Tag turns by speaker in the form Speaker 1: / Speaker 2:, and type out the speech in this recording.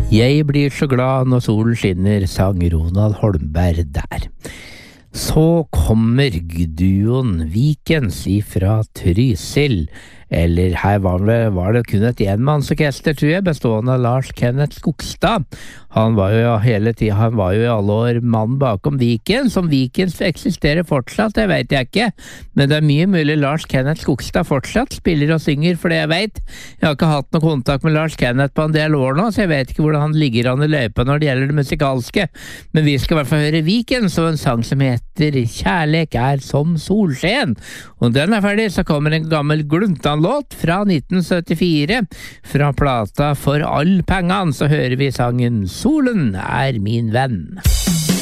Speaker 1: Jeg blir så glad når solen skinner, sang Ronald Holmberg der. Så kommer duoen Vikens ifra Trysil, eller her var det kun et enmannsorkester, tror jeg, bestående av Lars Kenneth Skogstad. Han var jo i alle år mann bakom Vikens. Om Vikens eksisterer fortsatt, det vet jeg ikke, men det er mye mulig Lars Kenneth Skogstad fortsatt spiller og synger, for det jeg vet. Jeg har ikke hatt noe kontakt med Lars Kenneth på en del år nå, så jeg vet ikke hvordan han ligger an i løypa når det gjelder det musikalske, men vi skal i hvert fall høre Vikens og en sang som heter Kjærlek er som solsken. Og den er ferdig, så kommer en gammel Gluntan-låt fra 1974 fra plata For all pengan, så hører vi sangen Solen er min venn.